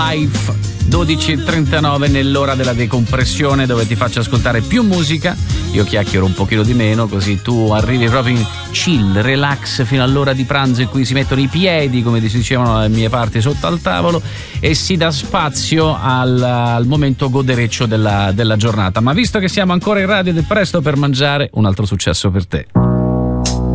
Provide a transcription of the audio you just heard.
Live 12:39 nell'ora della decompressione, dove ti faccio ascoltare più musica, io chiacchiero un pochino di meno, così tu arrivi proprio in chill, relax fino all'ora di pranzo in cui si mettono i piedi, come si dicevano dalle mie parti, sotto al tavolo, e si dà spazio al momento godereccio della giornata. Ma visto che siamo ancora in radio ed è presto per mangiare, un altro successo per te.